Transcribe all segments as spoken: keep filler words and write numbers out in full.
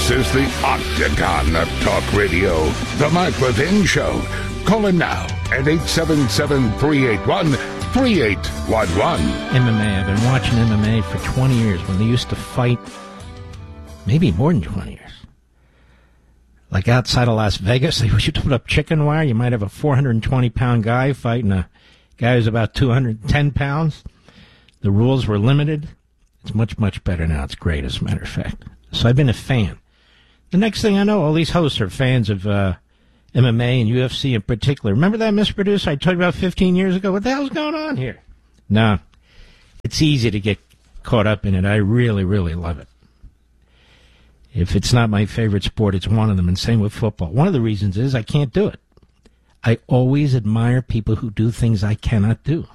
This is the Octagon of Talk Radio, the Mike Levin Show. Call him now at eight seven seven, three eight one, three eight one one. M M A. I've been watching M M A for twenty years when they used to fight, maybe more than twenty years. Like outside of Las Vegas, they used to put up chicken wire. You might have a four hundred twenty pound guy fighting a guy who's about two hundred ten pounds. The rules were limited. It's much, much better now. It's great, as a matter of fact. So I've been a fan. The next thing I know, all these hosts are fans of uh, M M A and U F C in particular. Remember that, Mister Producer, I told you about fifteen years ago? What the hell's going on here? No, it's easy to get caught up in it. I really, really love it. If it's not my favorite sport, it's one of them, and same with football. One of the reasons is I can't do it. I always admire people who do things I cannot do.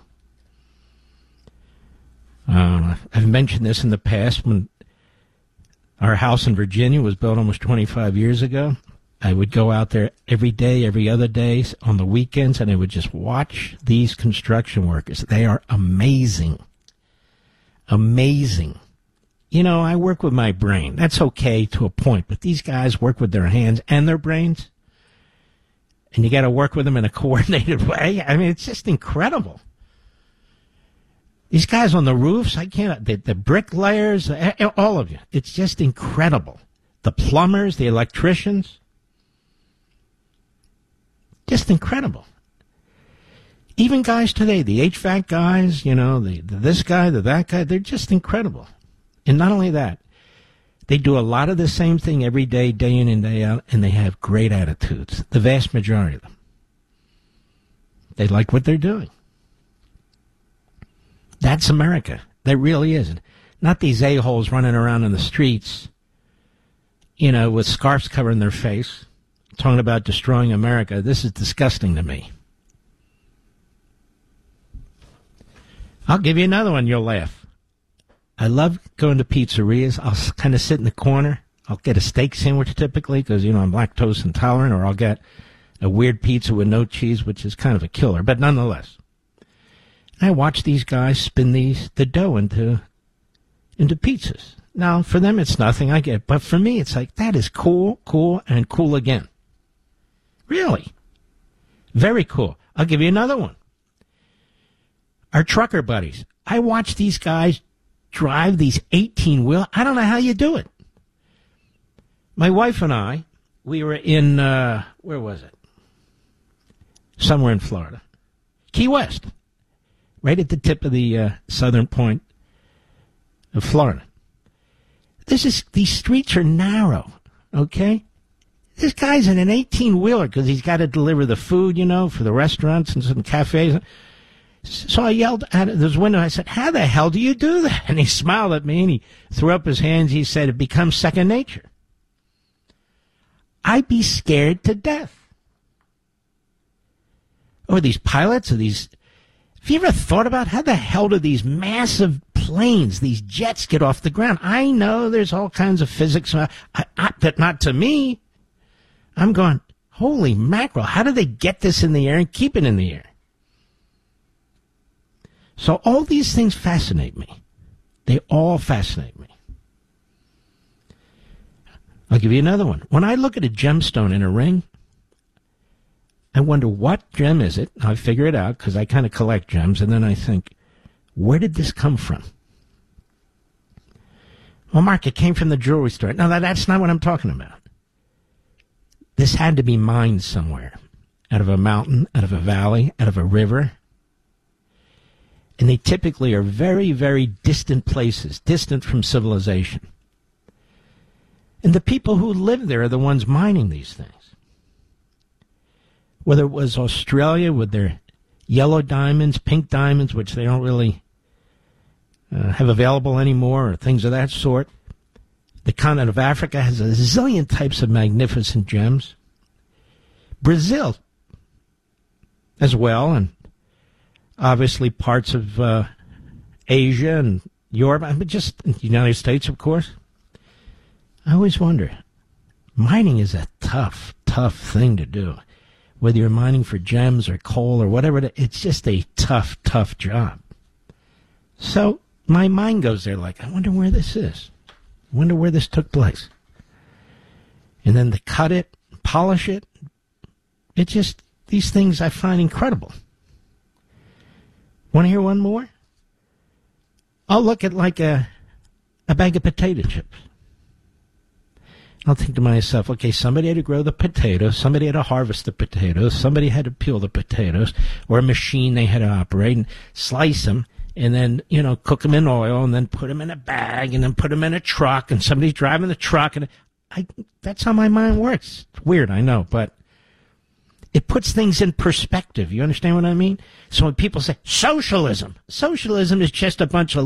Uh, I've mentioned this in the past. When our house in Virginia was built almost twenty-five years ago, I would go out there every day, every other day, on the weekends, and I would just watch these construction workers. They are amazing. Amazing. You know, I work with my brain. That's okay to a point, but these guys work with their hands and their brains, and you got to work with them in a coordinated way. I mean, it's just incredible. These guys on the roofs, I can't, the, the bricklayers, all of you. It's just incredible. The plumbers, the electricians. Just incredible. Even guys today, the H V A C guys, you know, the, the this guy, the that guy, they're just incredible. And not only that, they do a lot of the same thing every day, day in and day out, and they have great attitudes. The vast majority of them. They like what they're doing. That's America. That really is. Not these a-holes running around in the streets, you know, with scarves covering their face, talking about destroying America. This is disgusting to me. I'll give you another one. You'll laugh. I love going to pizzerias. I'll kind of sit in the corner. I'll get a steak sandwich typically because, you know, I'm lactose intolerant, or I'll get a weird pizza with no cheese, which is kind of a killer, but nonetheless. I watch these guys spin these the dough into into pizzas. Now, for them, it's nothing, I get. But for me, it's like, that is cool, cool, and cool again. Really. Very cool. I'll give you another one. Our trucker buddies. I watch these guys drive these eighteen-wheel. I don't know how you do it. My wife and I, we were in, uh, where was it? Somewhere in Florida. Key West. Right at the tip of the uh, southern point of Florida. This is, these streets are narrow, okay? This guy's in an eighteen-wheeler because he's got to deliver the food, you know, for the restaurants and some cafes. So I yelled at this window. I said, how the hell do you do that? And he smiled at me, and he threw up his hands. He said, it becomes second nature. I'd be scared to death. Or these pilots or these... Have you ever thought about how the hell do these massive planes, these jets, get off the ground? I know there's all kinds of physics, I, I, but not to me. I'm going, holy mackerel, how do they get this in the air and keep it in the air? So all these things fascinate me. They all fascinate me. I'll give you another one. When I look at a gemstone in a ring, I wonder, what gem is it? I figure it out because I kind of collect gems, and then I think, where did this come from? Well, Mark, it came from the jewelry store. No, that, that's not what I'm talking about. This had to be mined somewhere, out of a mountain, out of a valley, out of a river. And they typically are very, very distant places, distant from civilization. And the people who live there are the ones mining these things. Whether it was Australia with their yellow diamonds, pink diamonds, which they don't really uh, have available anymore, or things of that sort. The continent of Africa has a zillion types of magnificent gems. Brazil as well, and obviously parts of uh, Asia and Europe, but just the United States, of course. I always wonder, mining is a tough, tough thing to do. Whether you're mining for gems or coal or whatever, it's just a tough, tough job. So my mind goes there like, I wonder where this is. I wonder where this took place. And then to cut it, polish it, it just, these things I find incredible. Want to hear one more? I'll look at like a, a bag of potato chips. I'll think to myself, okay, somebody had to grow the potatoes, somebody had to harvest the potatoes, somebody had to peel the potatoes, or a machine they had to operate and slice them, and then, you know, cook them in oil, and then put them in a bag, and then put them in a truck, and somebody's driving the truck, and I, that's how my mind works. It's weird, I know, but it puts things in perspective. You understand what I mean? So when people say socialism, socialism is just a bunch of